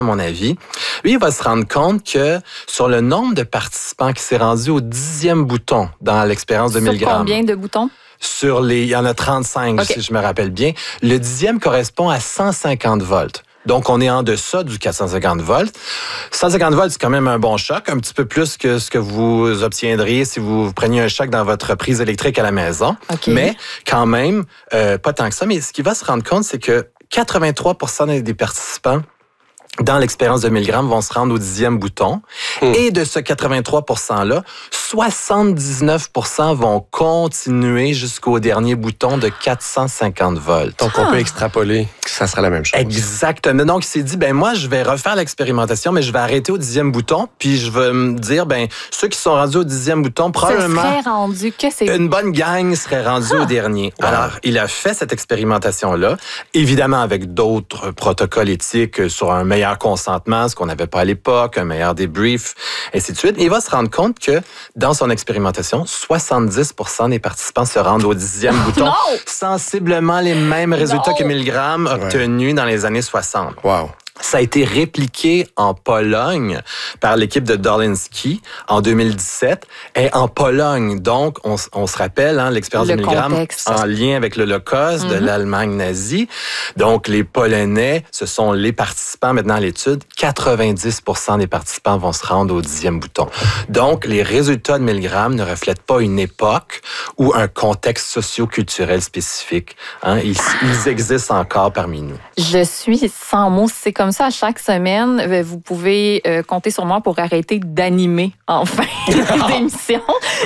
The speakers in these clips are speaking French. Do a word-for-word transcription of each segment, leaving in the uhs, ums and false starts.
à mon avis, lui, il va se rendre compte que sur le nombre de participants qui s'est rendu au dixième bouton dans l'expérience de mille grammes. Sur combien de boutons? Sur les, il y en a trente-cinq, okay. si je me rappelle bien. Le dixième correspond à cent cinquante volts. Donc, on est en deçà du quatre cent cinquante volts. cent cinquante volts, c'est quand même un bon choc, un petit peu plus que ce que vous obtiendriez si vous preniez un choc dans votre prise électrique à la maison. Okay. Mais quand même, euh, pas tant que ça. Mais ce qu'il va se rendre compte, c'est que quatre-vingt-trois pour cent des participants dans l'expérience de mille grammes vont se rendre au dixième bouton. Mmh. Et de ce quatre-vingt-trois pour cent-là, soixante-dix-neuf pour cent vont continuer jusqu'au dernier bouton de quatre cent cinquante volts. Donc, on ah. peut extrapoler que ça sera la même chose. Exactement. Donc, il s'est dit, ben moi, je vais refaire l'expérimentation, mais je vais arrêter au dixième bouton, puis je vais me dire, ben ceux qui sont rendus au dixième bouton, probablement... Ce serait rendu que c'est... Une bonne gang serait rendue ah. au dernier. Wow. Alors, il a fait cette expérimentation-là, évidemment avec d'autres protocoles éthiques sur un meilleur consentement, ce qu'on n'avait pas à l'époque, un meilleur débrief, ainsi de suite. Et il va se rendre compte que dans son expérimentation, soixante-dix pour cent des participants se rendent au dixième bouton, non! Sensiblement les mêmes résultats non! que mille grammes obtenus ouais. dans les années soixante. Wow. Ça a été répliqué en Pologne par l'équipe de Dolinski en deux mille dix-sept. Et en Pologne, donc, on, on se rappelle, hein, l'expérience de mille grammes en lien avec l'Holocauste mm-hmm. de l'Allemagne nazie. Donc, les Polonais, ce sont les participants maintenant à l'étude. quatre-vingt-dix pour cent des participants vont se rendre au dixième bouton. Donc, les résultats de mille grammes ne reflètent pas une époque ou un contexte socio-culturel spécifique. Hein. Ils, ils existent encore parmi nous. Je suis sans mots. C'est comme ça, chaque semaine, vous pouvez euh, compter sur moi pour arrêter d'animer enfin d'émission.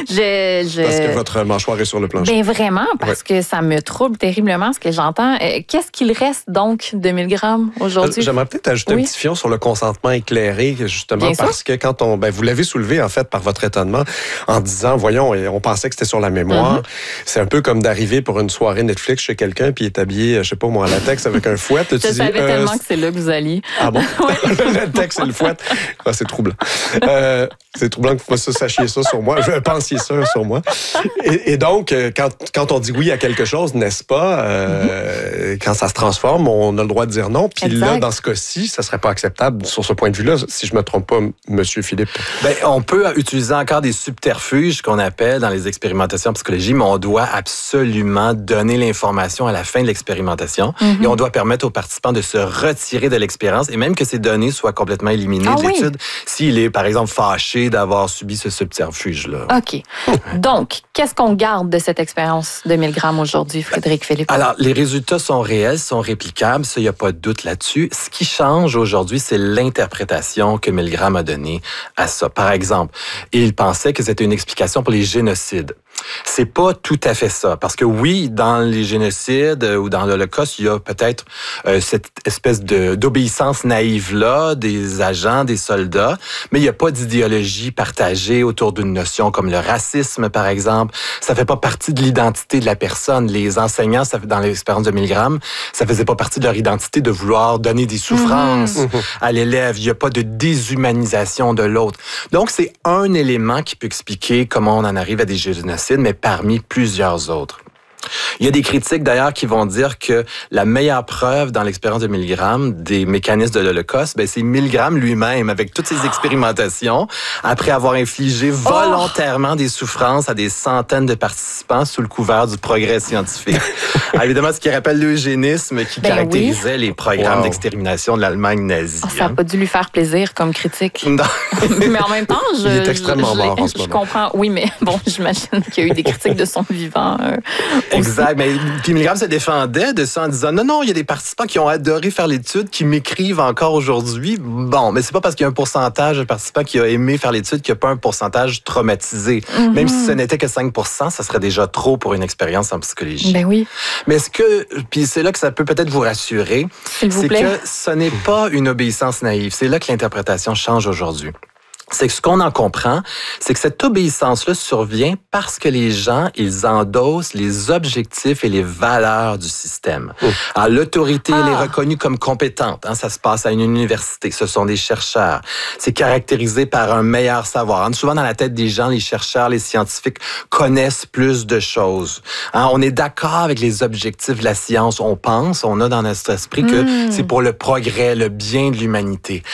Je, je... Parce que votre mâchoire est sur le plancher. Ben vraiment, parce ouais. que ça me trouble terriblement ce que j'entends. Euh, qu'est-ce qu'il reste donc de mille grammes aujourd'hui? J'aimerais peut-être ajouter oui. un petit fion sur le consentement éclairé, justement, Bien parce sûr. que quand on... Ben, vous l'avez soulevé, en fait, par votre étonnement, en disant, voyons, on pensait que c'était sur la mémoire. Mm-hmm. C'est un peu comme d'arriver pour une soirée Netflix chez quelqu'un puis il est habillé, je sais pas moi, en latex avec un fouet. Je savais euh, tellement que c'est là que vous alliez. Ah bon? Le texte et le fouet. Ah, c'est troublant. Euh, c'est troublant que vous sachiez ça sur moi. Je pensiez ça sur moi. Et, et donc, quand, quand on dit oui à quelque chose, n'est-ce pas, euh, mm-hmm. quand ça se transforme, on a le droit de dire non. Puis là, dans ce cas-ci, ça serait pas acceptable sur ce point de vue-là, si je me trompe pas, Monsieur Philippe. Ben, on peut utiliser encore des subterfuges qu'on appelle dans les expérimentations en psychologie, mais on doit absolument donner l'information à la fin de l'expérimentation mm-hmm. et on doit permettre aux participants de se retirer de l'expérience et même que ces données soient complètement éliminées ah, de l'étude oui. s'il est, par exemple, fâché d'avoir subi ce subterfuge-là. OK. Donc, qu'est-ce qu'on garde de cette expérience de mille grammes aujourd'hui, Frédéric Philippe? Alors, les résultats sont réels, sont réplicables, ça, il n'y a pas de doute là-dessus. Ce qui change aujourd'hui, c'est l'interprétation que mille grammes a donnée à ça. Par exemple, il pensait que c'était une explication pour les génocides. C'est pas tout à fait ça. Parce que oui, dans les génocides ou dans l'Holocauste, il y a peut-être euh, cette espèce de, d'obéissance naïve-là des agents, des soldats, mais il n'y a pas d'idéologie partagée autour d'une notion comme le racisme, par exemple. Ça fait pas partie de l'identité de la personne. Les enseignants, ça fait, dans l'expérience de mille grammes, ça faisait pas partie de leur identité de vouloir donner des souffrances mmh. à l'élève. Il n'y a pas de déshumanisation de l'autre. Donc, c'est un élément qui peut expliquer comment on en arrive à des génocides, mais parmi plusieurs autres. Il y a des critiques d'ailleurs qui vont dire que la meilleure preuve dans l'expérience de mille grammes des mécanismes de l'Holocauste, ben c'est mille grammes lui-même avec toutes ses expérimentations, après avoir infligé volontairement oh! des souffrances à des centaines de participants sous le couvert du progrès scientifique. Alors, évidemment, ce qui rappelle l'eugénisme qui ben caractérisait oui. les programmes wow. d'extermination de l'Allemagne nazie. Oh, ça n'a hein. pas dû lui faire plaisir comme critique. Non. Mais en même temps, je, il est extrêmement je, mort je, en ce moment. Je comprends. Oui, mais bon, j'imagine qu'il y a eu des critiques de son vivant. Euh, Exact. Mais puis mille grammes se défendait de ça en disant non, non, il y a des participants qui ont adoré faire l'étude, qui m'écrivent encore aujourd'hui. Bon, mais c'est pas parce qu'il y a un pourcentage de participants qui a aimé faire l'étude qu'il n'y a pas un pourcentage traumatisé. Mm-hmm. Même si ce n'était que cinq pour cent, ça serait déjà trop pour une expérience en psychologie. Ben oui. Mais est-ce que, puis c'est là que ça peut peut-être vous rassurer, S'il vous c'est plaît. que ce n'est pas une obéissance naïve. C'est là que l'interprétation change aujourd'hui. c'est que ce qu'on en comprend, c'est que cette obéissance-là survient parce que les gens, ils endossent les objectifs et les valeurs du système. Oh. Alors, l'autorité, ah. elle est reconnue comme compétente. Hein, ça se passe à une université. Ce sont des chercheurs. C'est caractérisé par un meilleur savoir. Hein, souvent, dans la tête des gens, les chercheurs, les scientifiques connaissent plus de choses. Hein, on est d'accord avec les objectifs de la science. On pense, on a dans notre esprit que mmh. c'est pour le progrès, le bien de l'humanité.